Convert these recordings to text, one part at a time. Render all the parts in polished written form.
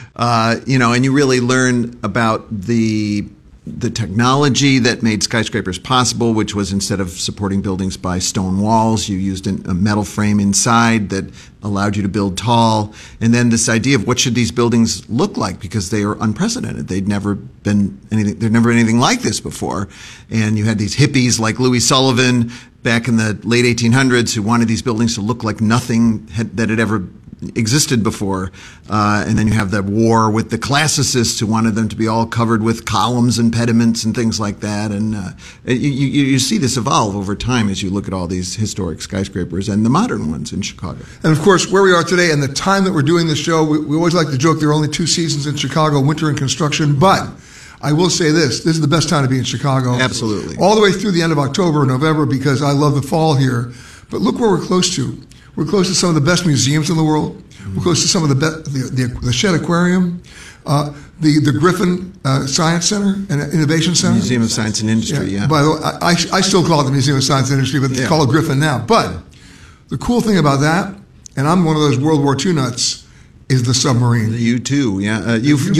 And you really learn about the technology that made skyscrapers possible, which was instead of supporting buildings by stone walls, you used a metal frame inside that allowed you to build tall. And then this idea of what should these buildings look like, because they are unprecedented. There'd never been anything like this before. And you had these hippies like Louis Sullivan back in the late 1800s who wanted these buildings to look like nothing that had ever existed before. And then you have the war with the classicists who wanted them to be all covered with columns and pediments and things like that. And you see this evolve over time as you look at all these historic skyscrapers and the modern ones in Chicago. And of course, where we are today and the time that we're doing this show, we always like to joke there are only 2 seasons in Chicago, winter and construction. But I will say this is the best time to be in Chicago. Absolutely. All the way through the end of October, November, because I love the fall here. But look where we're close to. We're close to some of the best museums in the world. We're close to some of the Shedd Aquarium, the Griffin Science Center and Innovation Center. Museum of Science and Industry, yeah. By the way, I still call it the Museum of Science and Industry, but they call it Griffin now. But the cool thing about that, and I'm one of those World War II nuts, is the submarine. The U-2, yeah.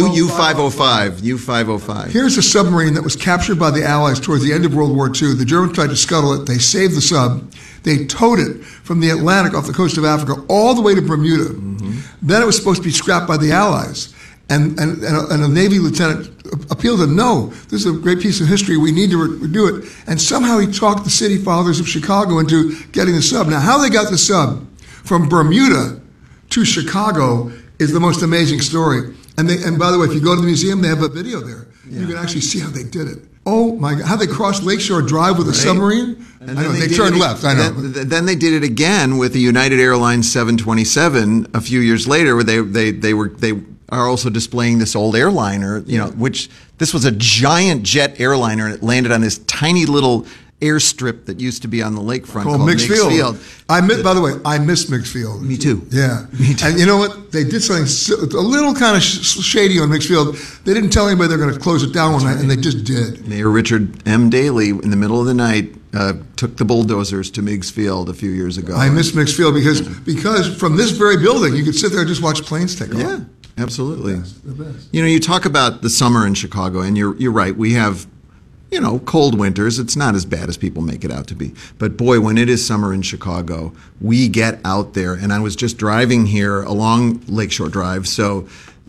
U-505. U-505. Here's a submarine that was captured by the Allies towards the end of World War II. The Germans tried to scuttle it. They saved the sub. They towed it from the Atlantic off the coast of Africa all the way to Bermuda. Mm-hmm. Then it was supposed to be scrapped by the Allies. And a Navy lieutenant appealed to them, no, this is a great piece of history. We need to do it. And somehow he talked the city fathers of Chicago into getting the sub. Now, how they got the sub from Bermuda to Chicago is the most amazing story. And by the way, if you go to the museum, they have a video there. Yeah. You can actually see how they did it. Oh my God, how they crossed Lakeshore Drive with a submarine? And I know, they turned left, I know. Then they did it again with the United Airlines 727 a few years later, where they are also displaying this old airliner, which this was a giant jet airliner, and it landed on this tiny little airstrip that used to be on the lakefront called Meigs Field. By the way, I miss Meigs Field. Me too. Yeah. Me too. And you know what? They did something a little kind of shady on Meigs Field. They didn't tell anybody they were going to close it down one night, and they just did. Mayor Richard M. Daley, in the middle of the night, took the bulldozers to Meigs Field a few years ago. I miss Meigs Field because from this very building, you could sit there and just watch planes take off. Yeah, absolutely. The best. You talk about the summer in Chicago, and you're right. We have cold winters. It's not as bad as people make it out to be. But boy, when it is summer in Chicago, we get out there. And I was just driving here along Lakeshore Drive. So,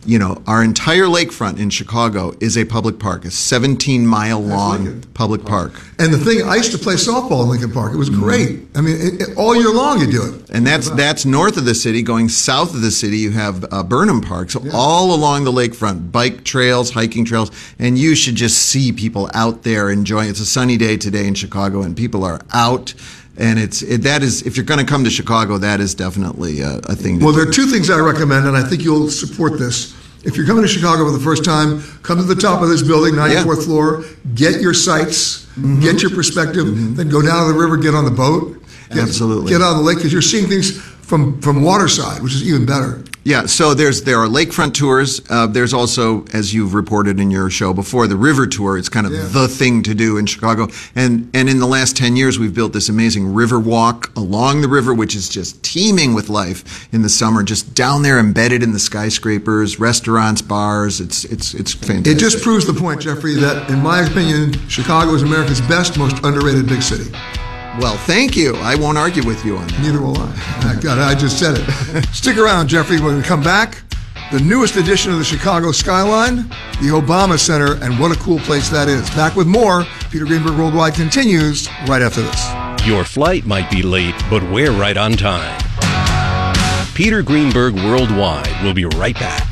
our entire lakefront in Chicago is a public park, a 17-mile long public park. And the thing, I used to play softball in Lincoln Park. It was great. I mean, all year long you do it. And that's north of the city. Going south of the city, you have Burnham Park. So all along the lakefront, bike trails, hiking trails, and you should just see people out there enjoying. It's a sunny day today in Chicago, and people are out. And that is, if you're going to come to Chicago, that is definitely a thing. Well, there are 2 things I recommend, and I think you'll support this. If you're coming to Chicago for the first time, come to the top of this building, 94th floor, get your sights, get your perspective, then go down to the river, get on the boat. Absolutely. Get out of the lake, because you're seeing things from waterside, which is even better. Yeah, so there are lakefront tours. There's also, as you've reported in your show before, the river tour. It's kind of the thing to do in Chicago. And in the last 10 years, we've built this amazing river walk along the river, which is just teeming with life in the summer, just down there embedded in the skyscrapers, restaurants, bars. It's fantastic. It just proves the point, Jeffrey, that in my opinion, Chicago is America's best, most underrated big city. Well, thank you. I won't argue with you on that. Neither will I. God, I just said it. Stick around, Jeffrey. When we come back, the newest edition of the Chicago skyline, the Obama Center, and what a cool place that is. Back with more. Peter Greenberg Worldwide continues right after this. Your flight might be late, but we're right on time. Peter Greenberg Worldwide will be right back.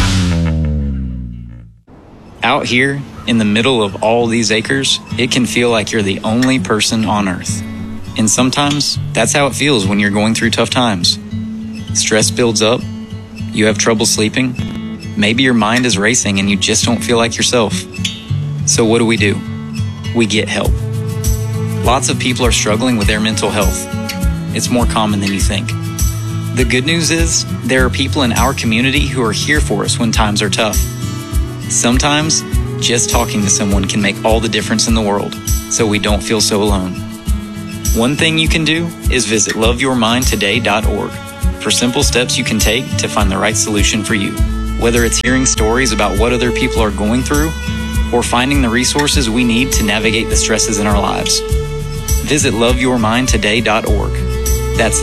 Out here, in the middle of all these acres, it can feel like you're the only person on Earth. And sometimes, that's how it feels when you're going through tough times. Stress builds up, you have trouble sleeping, maybe your mind is racing and you just don't feel like yourself. So what do? We get help. Lots of people are struggling with their mental health. It's more common than you think. The good news is, there are people in our community who are here for us when times are tough. Sometimes, just talking to someone can make all the difference in the world, so we don't feel so alone. One thing you can do is visit loveyourmindtoday.org for simple steps you can take to find the right solution for you. Whether it's hearing stories about what other people are going through or finding the resources we need to navigate the stresses in our lives. Visit loveyourmindtoday.org. That's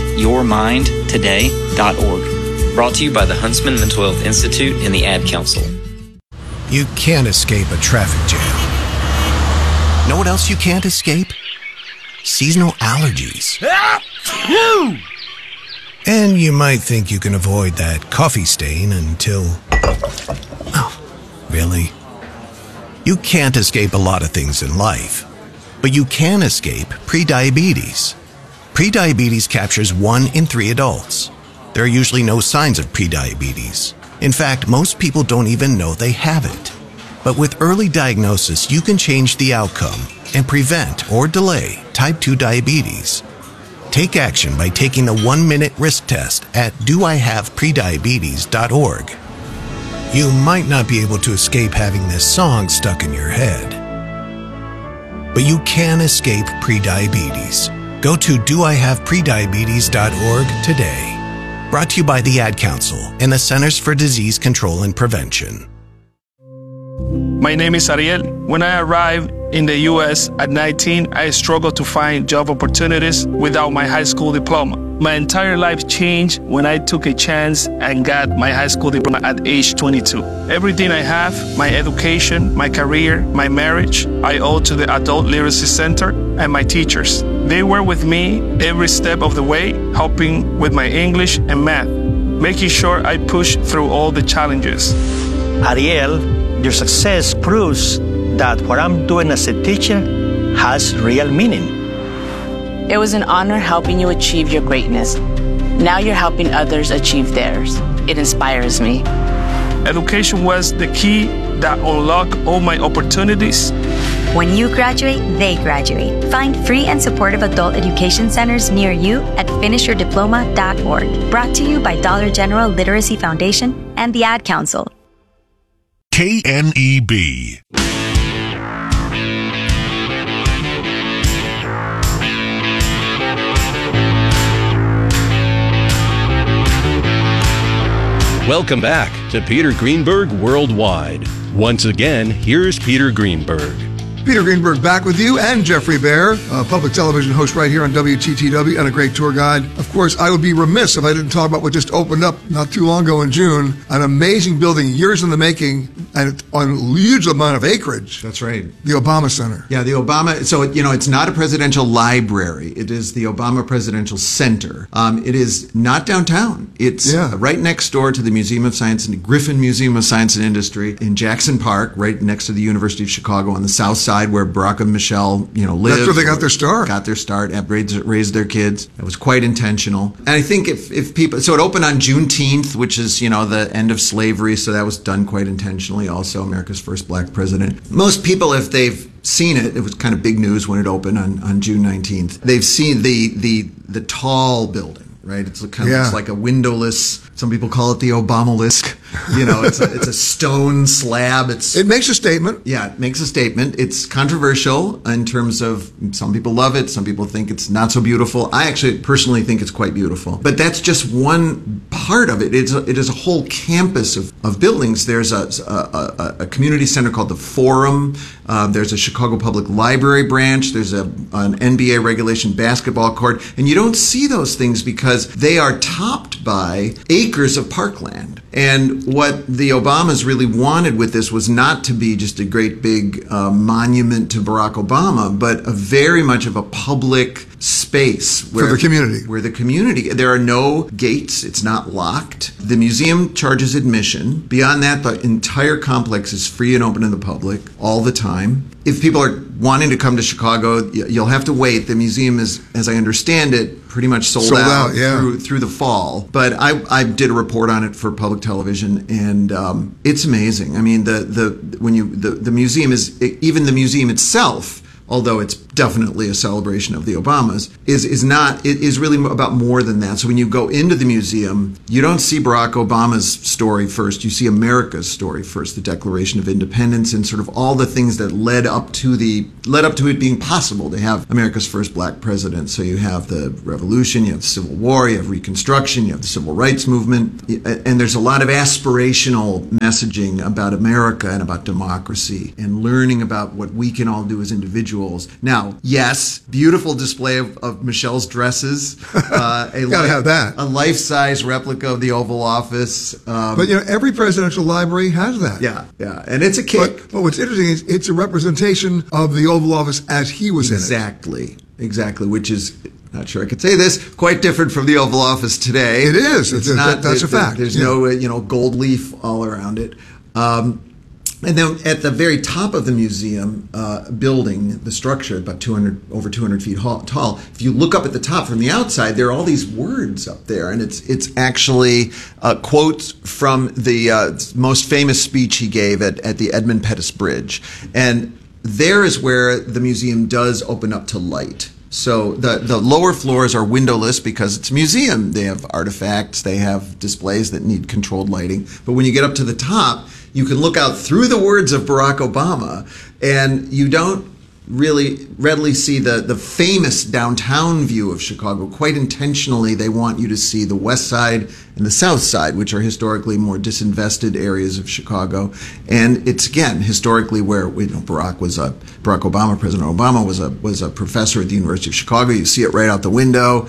loveyourmindtoday.org. Brought to you by the Huntsman Mental Health Institute and the Ad Council. You can't escape a traffic jam. Know what else you can't escape? Seasonal allergies. And you might think you can avoid that coffee stain until... Oh, really? You can't escape a lot of things in life, but you can escape prediabetes. Prediabetes captures 1 in 3 adults. There are usually no signs of prediabetes. In fact, most people don't even know they have it. But with early diagnosis, you can change the outcome and prevent or delay type 2 diabetes. Take action by taking the 1-minute risk test at doihaveprediabetes.org. You might not be able to escape having this song stuck in your head, but you can escape prediabetes. Go to doihaveprediabetes.org today. Brought to you by the Ad Council and the Centers for Disease Control and Prevention. My name is Ariel. When I arrived in the U.S. at 19, I struggled to find job opportunities without my high school diploma. My entire life changed when I took a chance and got my high school diploma at age 22. Everything I have, my education, my career, my marriage, I owe to the Adult Literacy Center and my teachers. They were with me every step of the way, helping with my English and math, making sure I pushed through all the challenges. Ariel, your success proves that what I'm doing as a teacher has real meaning. It was an honor helping you achieve your greatness. Now you're helping others achieve theirs. It inspires me. Education was the key that unlocked all my opportunities. When you graduate, they graduate. Find free and supportive adult education centers near you at finishyourdiploma.org. Brought to you by Dollar General Literacy Foundation and the Ad Council. KNEB. Welcome back to Peter Greenberg Worldwide. Once again, here's Peter Greenberg. Peter Greenberg back with you, and Jeffrey Bear, a public television host right here on WTTW and a great tour guide. Of course, I would be remiss if I didn't talk about what just opened up not too long ago in June. An amazing building, years in the making, and on a huge amount of acreage. That's right. The Obama Center. Yeah, the Obama. So, it's not a presidential library. It is the Obama Presidential Center. It is not downtown. It's right next door to the Museum of Science and Griffin Museum of Science and Industry in Jackson Park, right next to the University of Chicago on the south side where Barack and Michelle, lived. That's where they got their start. Got their start, raised their kids. It was quite intentional. And I think if people, so it opened on Juneteenth, which is, the end of slavery. So that was done quite intentionally. Also, America's first black president. Most people, if they've seen it, it was kind of big news when it opened on June 19th. They've seen the tall building. Right, it's kind of looks like a windowless. Some people call it the Obamalisk. It's a stone slab. It makes a statement. Yeah, it makes a statement. It's controversial in terms of some people love it, some people think it's not so beautiful. I actually personally think it's quite beautiful. But that's just one part of it. It is a whole campus of buildings. There's a community center called the Forum. There's a Chicago Public Library branch. There's an NBA regulation basketball court, and you don't see those things because they are topped by acres of parkland. And what the Obamas really wanted with this was not to be just a great big monument to Barack Obama, but very much of a public space for the community. Where the community, there are no gates. It's not locked. The museum charges admission. Beyond that, the entire complex is free and open to the public all the time. If people are wanting to come to Chicago, you'll have to wait. The museum is, as I understand it, pretty much sold out through the fall. But I did a report on it for public television, and it's amazing. I mean, the museum is, even the museum itself, although it's definitely a celebration of the Obamas, is really about more than that. So when you go into the museum, you don't see Barack Obama's story first. You see America's story first, the Declaration of Independence and sort of all the things that led up to it being possible to have America's first black president. So you have the Revolution, you have the Civil War, you have Reconstruction, you have the Civil Rights Movement, and there's a lot of aspirational messaging about America and about democracy and learning about what we can all do as individuals. Now, yes, beautiful display of Michelle's dresses. Gotta have that. A life-size replica of the Oval Office. But every presidential library has that. Yeah, and it's a kick. But what's interesting is it's a representation of the Oval Office as he was in it. Exactly, which is, not sure I could say this, quite different from the Oval Office today. It is. That's a fact. There's no gold leaf all around it. And then at the very top of the museum building, the structure, about over 200 feet tall, if you look up at the top from the outside, there are all these words up there. And it's actually quotes from the most famous speech he gave at the Edmund Pettus Bridge. And there is where the museum does open up to light. So the lower floors are windowless because it's a museum. They have artifacts, they have displays that need controlled lighting. But when you get up to the top, you can look out through the words of Barack Obama, and you don't really readily see the famous downtown view of Chicago. Quite intentionally, they want you to see the west side and the south side, which are historically more disinvested areas of Chicago. And it's, again, historically where President Obama was a professor at the University of Chicago. You see it right out the window.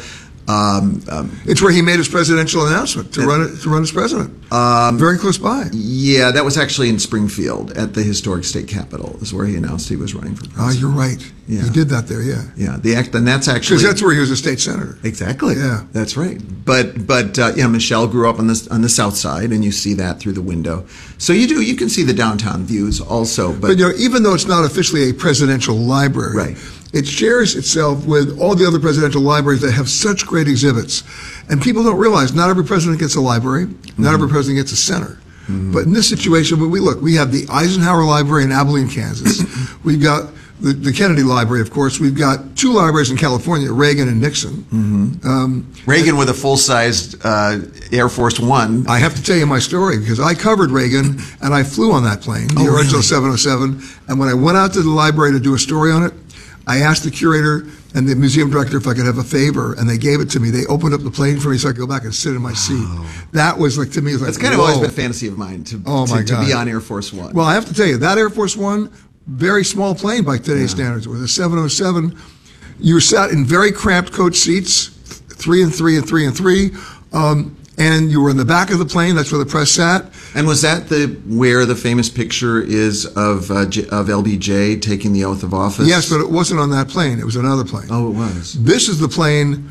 It's where he made his presidential announcement to run as president. Very close by. Yeah, that was actually in Springfield at the historic state capitol. Is where he announced he was running for president. You're right. Yeah. He did that there. Yeah. Yeah. And that's actually because that's where he was a state senator. Exactly. Yeah, that's right. But Michelle grew up on the south side, and you see that through the window. So you can see the downtown views also. But even though it's not officially a presidential library, right. It shares itself with all the other presidential libraries that have such great exhibits. And people don't realize not every president gets a library, not every president gets a center. But in this situation, when we have the Eisenhower Library in Abilene, Kansas. We've got the Kennedy Library, of course. We've got two libraries in California, Reagan and Nixon. Reagan with a full-sized Air Force One. I have to tell you my story because I covered Reagan and I flew on that plane, the original 707. And when I went out to the library to do a story on it, I asked the curator and the museum director if I could have a favor, and they gave it to me. They opened up the plane for me so I could go back and sit in my seat. That was to me, that's kind of always been a fantasy of mine to be on Air Force One. Well, I have to tell you, that Air Force One, very small plane by today's standards. With a 707, you sat in very cramped coach seats, 3 and 3 and 3 and 3. And you were in the back of the plane. That's where the press sat. And was that where the famous picture is of LBJ taking the oath of office? Yes, but it wasn't on that plane. It was another plane. Oh, it was. This is the plane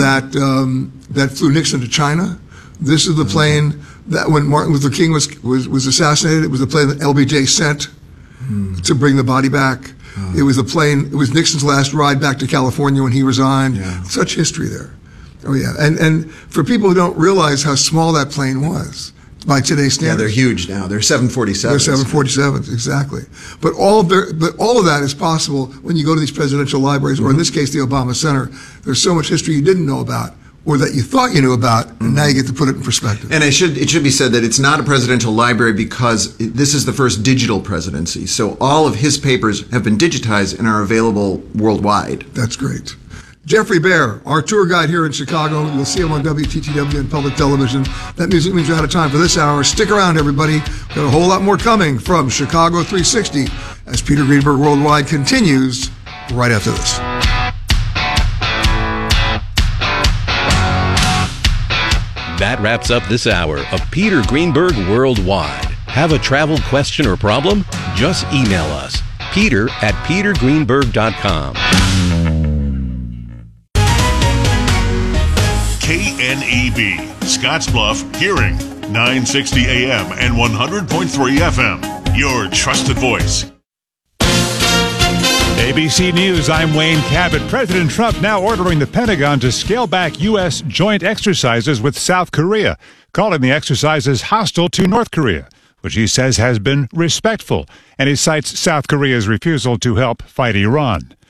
that flew Nixon to China. This is the plane that when Martin Luther King was assassinated, it was the plane that LBJ sent to bring the body back. It was the plane. It was Nixon's last ride back to California when he resigned. Yeah. Such history there. Oh, yeah. And for people who don't realize how small that plane was by today's standards. Yeah, they're huge now. They're 747s. They're 747s, exactly. But all of that is possible when you go to these presidential libraries, or in this case, the Obama Center. There's so much history you didn't know about, or that you thought you knew about, and now you get to put it in perspective. And it should be said that it's not a presidential library because this is the first digital presidency. So all of his papers have been digitized and are available worldwide. That's great. Jeffrey Bear, our tour guide here in Chicago. You'll see him on WTTW and public television. That music means we're out of time for this hour. Stick around, everybody. We've got a whole lot more coming from Chicago 360 as Peter Greenberg Worldwide continues right after this. That wraps up this hour of Peter Greenberg Worldwide. Have a travel question or problem? Just email us, peter@petergreenberg.com. KNEB, Scottsbluff, Hearing, 960 AM and 100.3 FM. Your trusted voice. ABC News, I'm Wayne Cabot. President Trump now ordering the Pentagon to scale back U.S. joint exercises with South Korea, calling the exercises hostile to North Korea, which he says has been respectful, and he cites South Korea's refusal to help fight Iran.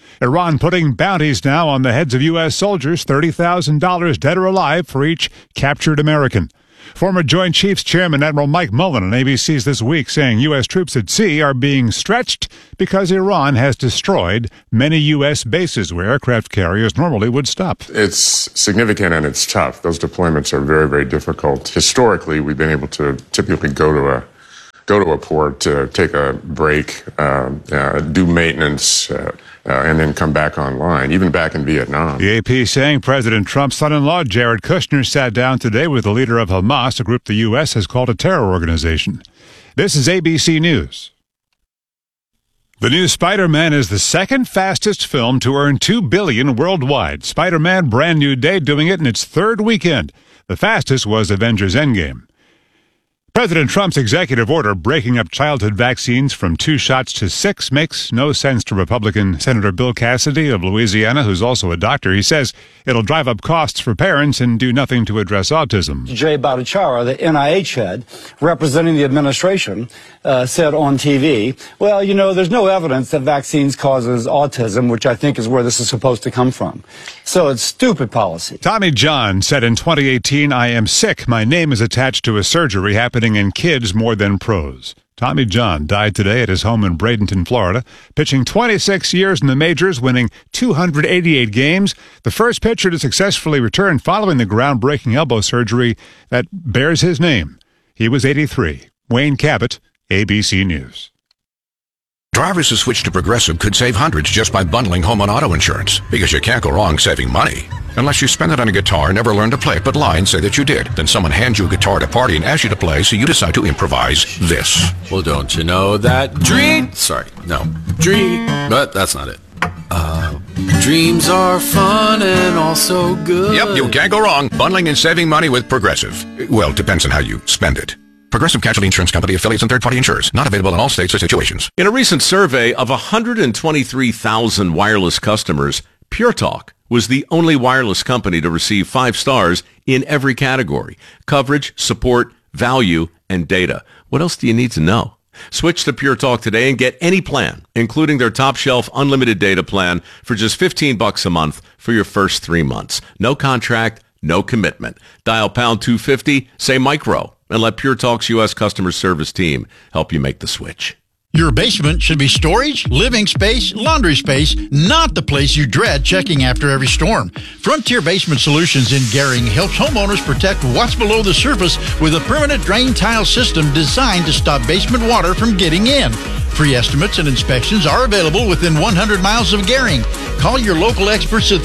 Iran putting bounties now on the heads of U.S. soldiers, $30,000 dead or alive for each captured American. Former Joint Chiefs Chairman Admiral Mike Mullen on ABC's This Week saying U.S. troops at sea are being stretched because Iran has destroyed many U.S. bases where aircraft carriers normally would stop. It's significant and it's tough. Those deployments are very, very difficult. Historically, we've been able to typically go to a port to take a break, do maintenance, and then come back online, even back in Vietnam. The AP saying President Trump's son-in-law, Jared Kushner, sat down today with the leader of Hamas, a group the U.S. has called a terror organization. This is ABC News. The new Spider-Man is the second fastest film to earn $2 billion worldwide. Spider-Man Brand New Day doing it in its third weekend. The fastest was Avengers Endgame. President Trump's executive order breaking up childhood vaccines from 2 shots to 6 makes no sense to Republican Senator Bill Cassidy of Louisiana, who's also a doctor. He says it'll drive up costs for parents and do nothing to address autism. Jay Bhattacharya, the NIH head, representing the administration, said on TV, well, you know, there's no evidence that vaccines causes autism, which I think is where this is supposed to come from. So it's stupid policy. Tommy John said in 2018, I am sick. My name is attached to a surgery happening in kids more than pros. Tommy John died today at his home in Bradenton, Florida, pitching 26 years in the majors, winning 288 games. The first pitcher to successfully return following the groundbreaking elbow surgery that bears his name. He was 83. Wayne Cabot, ABC News. Drivers who switch to Progressive could save hundreds just by bundling home and auto insurance, because you can't go wrong saving money. Unless you spend it on a guitar, never learn to play it, but lie and say that you did. Then someone hands you a guitar at a party and asks you to play, so you decide to improvise this. Well, don't you know that but that's not it. Dreams are fun and also good. Yep, you can't go wrong bundling and saving money with Progressive. Well, depends on how you spend it. Progressive Casualty Insurance Company, affiliates, and third-party insurers. Not available in all states or situations. In a recent survey of 123,000 wireless customers, Pure Talk was the only wireless company to receive 5 stars in every category: coverage, support, value, and data. What else do you need to know? Switch to Pure Talk today and get any plan, including their top-shelf unlimited data plan, for just $15 a month for your first 3 months. No contract, no commitment. Dial pound 250, say micro, and let Pure Talk's U.S. customer service team help you make the switch. Your basement should be storage, living space, laundry space, not the place you dread checking after every storm. Frontier Basement Solutions in Gering helps homeowners protect what's below the surface with a permanent drain tile system designed to stop basement water from getting in. Free estimates and inspections are available within 100 miles of Gering. Call your local experts at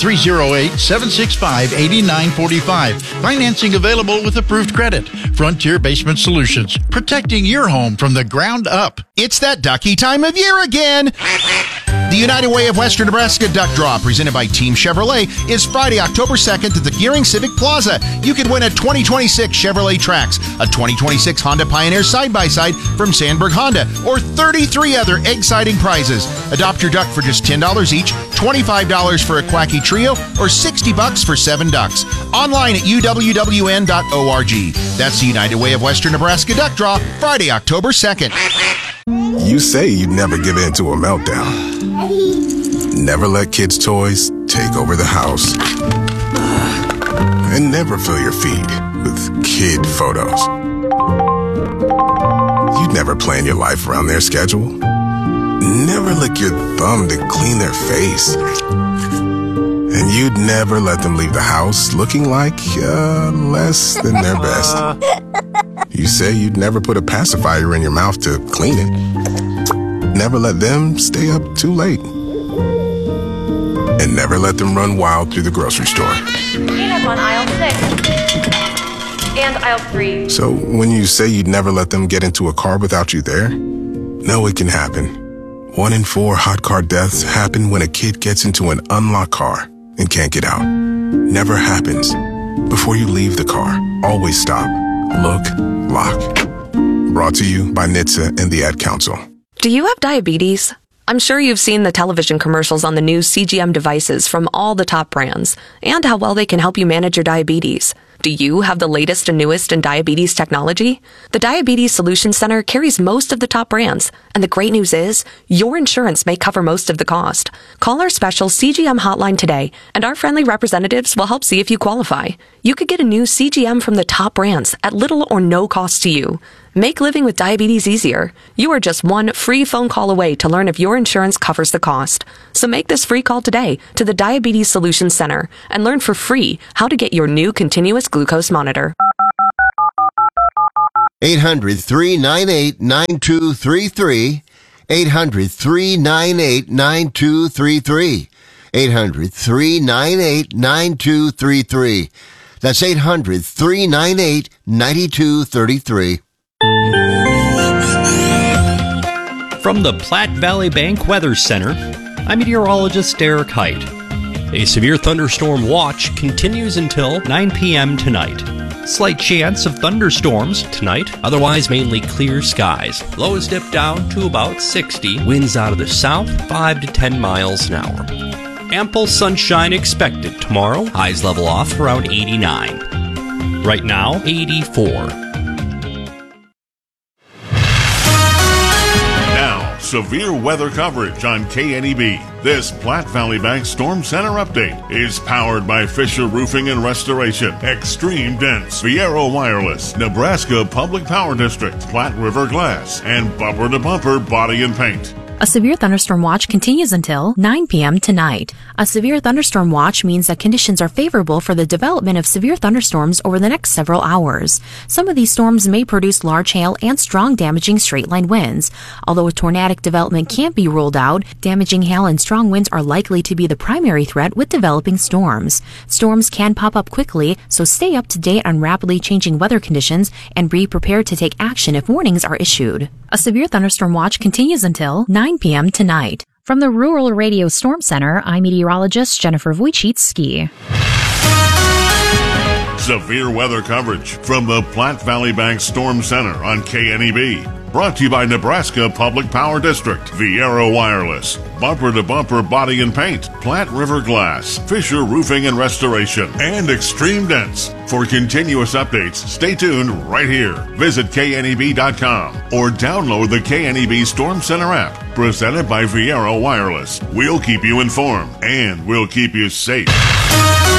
308-765-8945. Financing available with approved credit. Frontier Basement Solutions, protecting your home from the ground up. It's that ducky time of year again. The United Way of Western Nebraska Duck Draw, presented by Team Chevrolet, is Friday, October 2nd at the Gering Civic Plaza. You can win a 2026 Chevrolet Trax, a 2026 Honda Pioneer side-by-side from Sandberg Honda, or 33 other exciting prizes. Adopt your duck for just $10 each, $25 for a Quacky Trio, or $60 for 7 ducks. Online at uwwn.org. That's the United Way of Western Nebraska Duck Draw, Friday, October 2nd. You say you'd never give in to a meltdown. Never let kids' toys take over the house. And never fill your feed with kid photos. You'd never plan your life around their schedule. Never lick your thumb to clean their face. And you'd never let them leave the house looking like less than their best. You say you'd never put a pacifier in your mouth to clean it. Never let them stay up too late. And never let them run wild through the grocery store. Peanuts on aisle 6 and aisle 3. So when you say you'd never let them get into a car without you there, no, it can happen. 1 in 4 hot car deaths happen when a kid gets into an unlocked car and can't get out. Never happens. Before you leave the car, always stop, look, lock. Brought to you by NHTSA and the Ad Council. Do you have diabetes? I'm sure you've seen the television commercials on the new CGM devices from all the top brands and how well they can help you manage your diabetes. Do you have the latest and newest in diabetes technology? The Diabetes Solutions Center carries most of the top brands, and the great news is your insurance may cover most of the cost. Call our special CGM hotline today, and our friendly representatives will help see if you qualify. You could get a new CGM from the top brands at little or no cost to you. Make living with diabetes easier. You are just one free phone call away to learn if your insurance covers the cost. So make this free call today to the Diabetes Solutions Center and learn for free how to get your new continuous glucose monitor. 800-398-9233. 800-398-9233. 800-398-9233. That's 800-398-9233. From the Platte Valley Bank Weather Center, I'm meteorologist Derek Height. A severe thunderstorm watch continues until 9 p.m. tonight. Slight chance of thunderstorms tonight, otherwise mainly clear skies. Lows dip down to about 60. Winds out of the south, 5 to 10 miles an hour. Ample sunshine expected tomorrow. Highs level off around 89. Right now, 84. Severe weather coverage on KNEB. This Platte Valley Bank Storm Center update is powered by Fisher Roofing and Restoration, Extreme Dense, Viero Wireless, Nebraska Public Power District, Platte River Glass, and Bumper to Bumper Body and Paint. A severe thunderstorm watch continues until 9 p.m. tonight. A severe thunderstorm watch means that conditions are favorable for the development of severe thunderstorms over the next several hours. Some of these storms may produce large hail and strong damaging straight-line winds. Although a tornadic development can't be ruled out, damaging hail and strong winds are likely to be the primary threat with developing storms. Storms can pop up quickly, so stay up to date on rapidly changing weather conditions and be prepared to take action if warnings are issued. A severe thunderstorm watch continues until 9 p.m. tonight. From the Rural Radio Storm Center, I'm meteorologist Jennifer Wojcicki. Severe weather coverage from the Platte Valley Bank Storm Center on KNEB. Brought to you by Nebraska Public Power District, Viero Wireless, Bumper to Bumper Body and Paint, Platte River Glass, Fisher Roofing and Restoration, and Extreme Dense. For continuous updates, stay tuned right here. Visit KNEB.com or download the KNEB Storm Center app, presented by Viero Wireless. We'll keep you informed and we'll keep you safe.